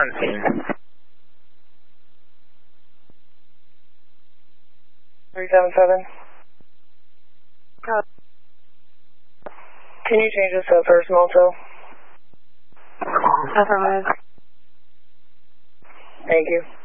scene. 377. Can you change this up for a small tow? Affirmative. Thank you.